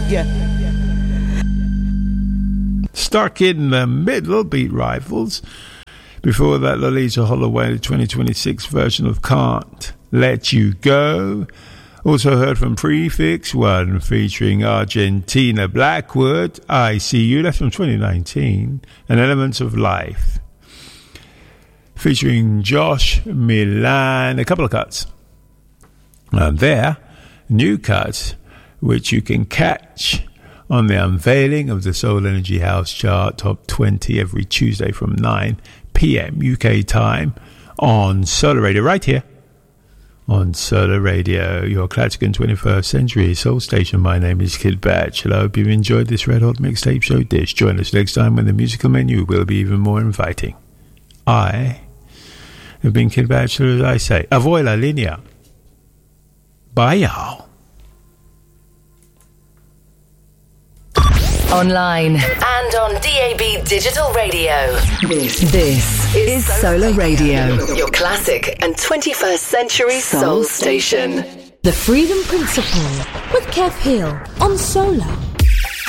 Stuck in the Middle, Beat Rifles. Before that, Lolita Holloway, the 2026 version of Can't Let You Go. Also heard from Prefix One featuring Argentina Blackwood, I See You, that's from 2019, and Elements of Life featuring Josh Milan. A couple of cuts. And there, new cuts, which you can catch on the unveiling of the Soul Energy House Chart Top 20 every Tuesday from 9 p.m. UK time on Solar Radio, right here on Solar Radio, your classic and 21st century soul station. My name is Kid Bachelor. I hope you've enjoyed this Red Hot Mixtape Show dish. Join us next time when the musical menu will be even more inviting. I have been Kid Bachelor, as I say. A voi la linea. Bye, y'all. Online and on DAB Digital Radio. This is Solar Radio, your classic and 21st century soul station. The Freedom Principle with Kev Hill on Solar.